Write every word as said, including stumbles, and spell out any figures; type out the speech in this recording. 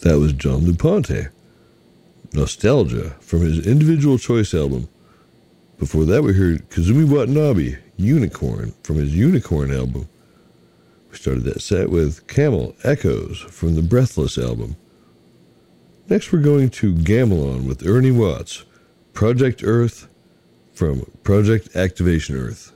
That was John Lupante. Nostalgia from his Individual Choice album. Before that, we heard Kazumi Watanabe, Unicorn, from his Unicorn album. We started that set with Camel, Echoes, from the Breathless album. Next, we're going to Gamelon with Ernie Watts, Project Earth, from Project Activation Earth.